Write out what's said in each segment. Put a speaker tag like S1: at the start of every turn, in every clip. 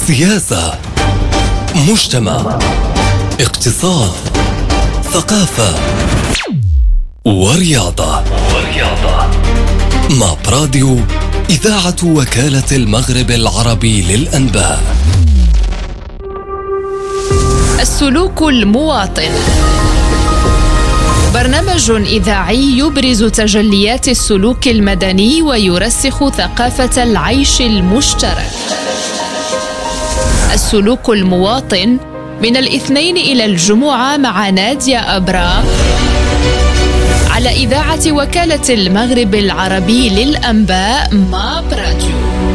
S1: سياسة، مجتمع، اقتصاد، ثقافة ورياضة. ماب راديو، إذاعة وكالة المغرب العربي للأنباء.
S2: السلوك المواطن، برنامج إذاعي يبرز تجليات السلوك المدني ويرسخ ثقافة العيش المشترك. السلوك المواطن من الاثنين إلى الجمعة مع نادية أبرا على إذاعة وكالة المغرب العربي للأنباء ماب راديو.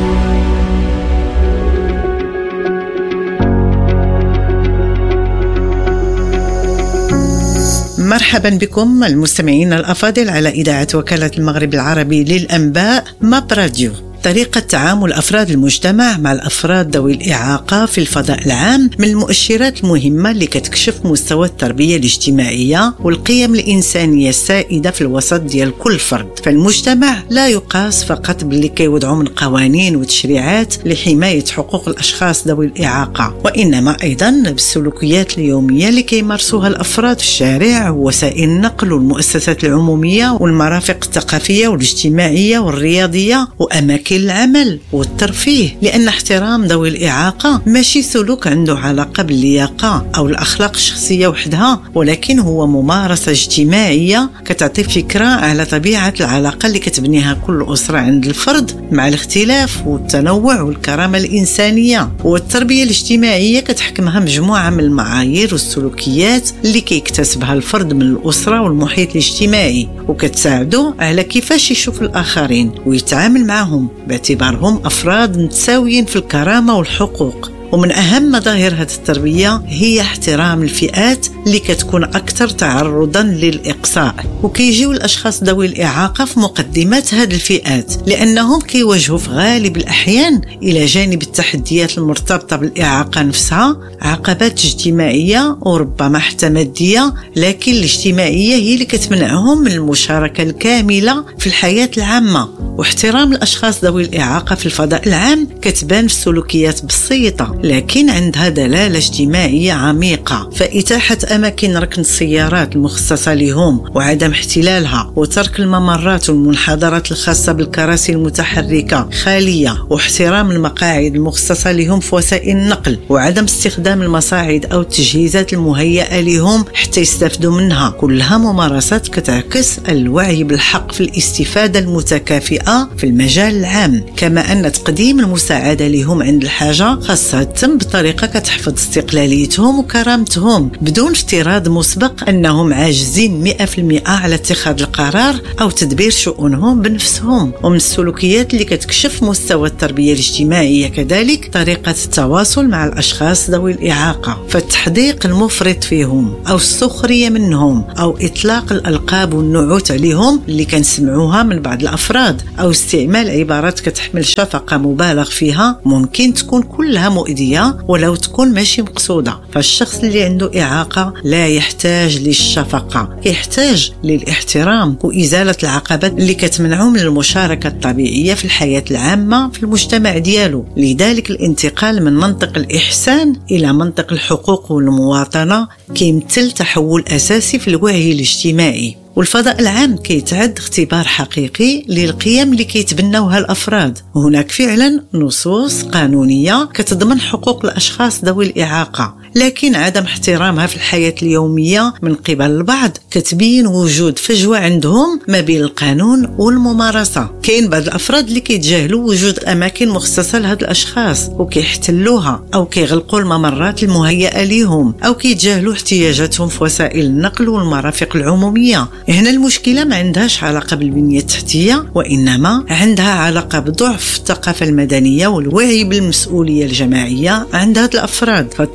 S3: مرحبا بكم المستمعين الأفاضل على إذاعة وكالة المغرب العربي للأنباء ماب راديو. طريقة تعامل أفراد المجتمع مع الأفراد ذوي الإعاقة في الفضاء العام من المؤشرات المهمة اللي كتكشف مستوى التربية الاجتماعية والقيم الإنسانية السائدة في الوسط ديال كل فرد. فالمجتمع لا يقاس فقط باللي كيوضعوا من قوانين وتشريعات لحماية حقوق الأشخاص ذوي الإعاقة، وإنما أيضا بالسلوكيات اليومية اللي كيمارسوها الأفراد في الشارع ووسائل النقل والمؤسسات العمومية والمرافق الثقافية والاجتماعية والرياضية وأماكن العمل والترفيه. لأن احترام ذوي الإعاقة ماشي سلوك عنده علاقة باللياقة أو الأخلاق الشخصية وحدها، ولكن هو ممارسة اجتماعية كتعطي فكرة على طبيعة العلاقة اللي كتبنيها كل أسرة عند الفرد مع الاختلاف والتنوع والكرامة الإنسانية. والتربية الاجتماعية كتحكمها مجموعة من المعايير والسلوكيات اللي كيكتسبها الفرد من الأسرة والمحيط الاجتماعي، وكتساعده على كيفاش يشوف الآخرين ويتعامل معهم باعتبارهم أفراد متساويين في الكرامة والحقوق. ومن أهم مظاهر هذه التربية هي احترام الفئات اللي كتكون أكثر تعرضاً للإقصاء، وكيجيو الأشخاص ذوي الإعاقة في مقدمات هذه الفئات لأنهم كيواجهوا في غالب الأحيان إلى جانب التحديات المرتبطة بالإعاقة نفسها عقبات اجتماعية وربما حتى مادية، لكن الاجتماعية هي اللي كتمنعهم من المشاركة الكاملة في الحياة العامة. واحترام الأشخاص ذوي الإعاقة في الفضاء العام كتبان في سلوكيات بسيطة لكن عندها دلالة اجتماعية عميقة، فإتاحة أماكن ركن السيارات المخصصة لهم وعدم احتلالها، وترك الممرات والمنحدرات الخاصة بالكراسي المتحركة خالية، واحترام المقاعد المخصصة لهم في وسائل النقل، وعدم استخدام المصاعد أو التجهيزات المهيئة لهم حتى يستفدوا منها. كلها ممارسات كتعكس الوعي بالحق في الاستفادة المتكافئة في المجال العام، كما أن تقديم المساعدة لهم عند الحاجة خاصة تم بطريقة كتحفظ استقلاليتهم وكرامتهم بدون افتراض مسبق أنهم عاجزين 100% على اتخاذ القرار أو تدبير شؤونهم بنفسهم. ومن السلوكيات اللي كتكشف مستوى التربية الاجتماعية كذلك طريقة التواصل مع الأشخاص ذوي الإعاقة، فالتحديق المفرط فيهم أو السخرية منهم أو إطلاق الألقاب والنعوت عليهم اللي كنسمعوها من بعض الأفراد أو استعمال عبارات كتحمل شفقة مبالغ فيها ممكن تكون كلها مؤذية ولو تكون ماشي مقصودة. فالشخص اللي عنده إعاقة لا يحتاج للشفقة، يحتاج للاحترام وإزالة العقبات اللي كتمنعه من المشاركة الطبيعية في الحياة العامة في المجتمع ديالو. لذلك الانتقال من منطق الإحسان إلى منطق الحقوق والمواطنة كيمثل تحول أساسي في الوعي الاجتماعي. والفضاء العام كيتعد اختبار حقيقي للقيم اللي كيتبنوها الأفراد. وهناك فعلا نصوص قانونية كتضمن حقوق الأشخاص ذوي الإعاقة، لكن عدم احترامها في الحياة اليومية من قبل البعض كتبين وجود فجوة عندهم ما بين القانون والممارسة. كاين بعض الأفراد اللي كيتجاهلوا وجود أماكن مخصصة لهاد الأشخاص وكيحتلوها أو كيغلقوا الممرات المهيئة لهم أو كيتجاهلوا احتياجاتهم في وسائل النقل والمرافق العمومية. هنا المشكلة ما عندهاش علاقة بالبنية التحتية، وإنما عندها علاقة بضعف الثقافة المدنية والوعي بالمسؤولية الجماعية عند هاد الأفراد. فالتربية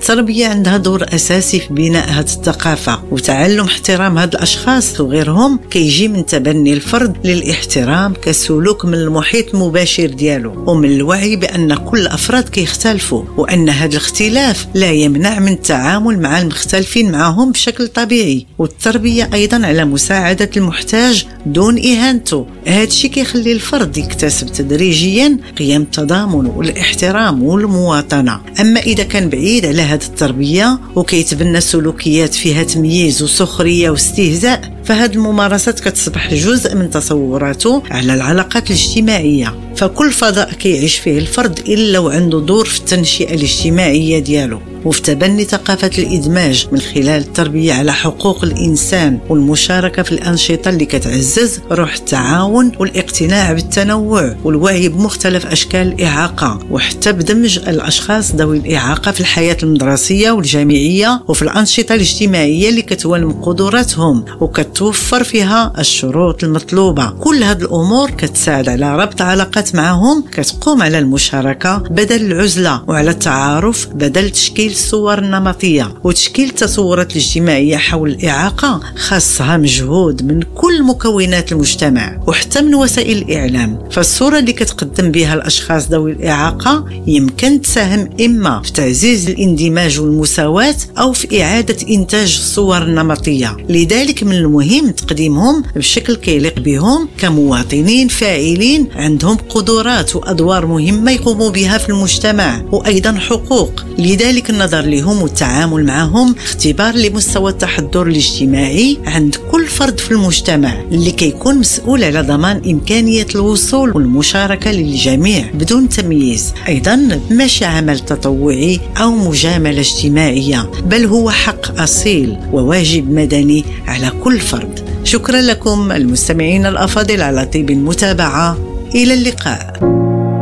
S3: عندها دور أساسي في بناء هذه الثقافة، وتعلم احترام هاد الأشخاص وغيرهم كيجي من تبني الفرد للاحترام كسلوك من المحيط المباشر ديالو، ومن الوعي بأن كل أفراد كيختلفوا، وأن هذا الاختلاف لا يمنع من التعامل مع المختلفين معهم بشكل طبيعي، والتربية أيضا على مساعدة المحتاج دون إهانته. هذا الشيء كيخلي الفرد يكتسب تدريجيا قيم التضامن والاحترام والمواطنة. أما إذا كان بعيد على هذه التربية وكيتبنى سلوكيات فيها تمييز وسخرية واستهزاء، فهذه الممارسات كتصبح جزء من تصوراته على العلاقات الاجتماعية. فكل فضاء كيعيش فيه الفرد إلا وعنده دور في التنشئة الاجتماعية ديالو، وفي تبني ثقافة الإدماج من خلال التربية على حقوق الإنسان والمشاركة في الأنشطة اللي كتعزز روح التعاون والاقتناع بالتنوع والوعي بمختلف أشكال الإعاقة، وحتى بدمج الأشخاص ذوي الإعاقة في الحياة المدرسية والجامعية وفي الأنشطة الاجتماعية اللي كتولم قدراتهم وكتوفر فيها الشروط المطلوبة. كل هذه الأمور كتساعد على ربط علاقات معهم كتقوم على المشاركة بدل العزلة، وعلى التعارف بدل تشكيل الصور النمطية. وتشكيل التصورات الاجتماعية حول الإعاقة خاصها مجهود من كل مكونات المجتمع وحتى من وسائل الإعلام. فالصورة اللي كتقدم بها الأشخاص ذوي الإعاقة يمكن تساهم إما في تعزيز الاندماج والمساواة أو في إعادة إنتاج الصور النمطية. لذلك من المهم تقديمهم بشكل كيليق بهم كمواطنين فاعلين عندهم قدرات وأدوار مهمة يقوموا بها في المجتمع وأيضا حقوق. لذلك النظر لهم والتعامل معهم اختبار لمستوى التحضر الاجتماعي عند كل فرد في المجتمع اللي كيكون مسؤول على ضمان إمكانية الوصول والمشاركة للجميع بدون تمييز. أيضا ماشي عمل تطوعي أو مجاملة اجتماعية، بل هو حق أصيل وواجب مدني على كل فرد. شكرا لكم المستمعين الأفاضل على طيب المتابعة. إلى اللقاء.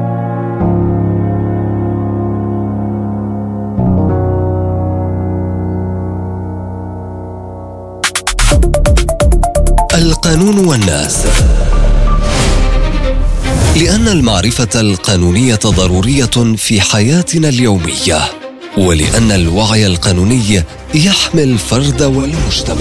S1: القانون والناس. لأن المعرفة القانونية ضرورية في حياتنا اليومية، ولأن الوعي القانوني يحمي الفرد والمجتمع.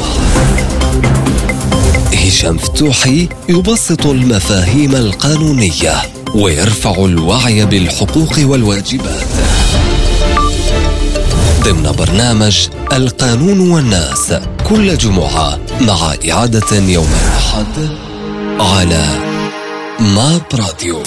S1: هشام فتوحي يبسط المفاهيم القانونية ويرفع الوعي بالحقوق والواجبات ضمن برنامج القانون والناس كل جمعة، مع إعادة يوم الأحد على ماب راديو.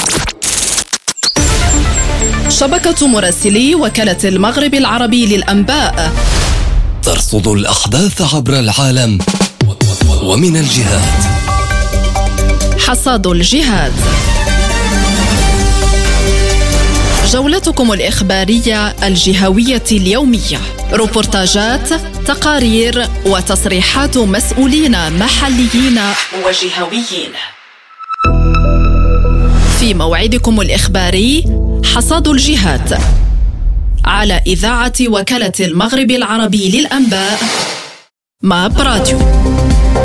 S4: شبكة مراسلي وكالة المغرب العربي للأنباء
S1: ترصد الأحداث عبر العالم ومن الجهات.
S4: حصاد الجهات، جولتكم الإخبارية الجهوية اليومية، روبورتاجات، تقارير وتصريحات مسؤولين محليين وجهويين. في موعدكم الإخباري حصاد الجهات على إذاعة وكالة المغرب العربي للأنباء ماب راديو.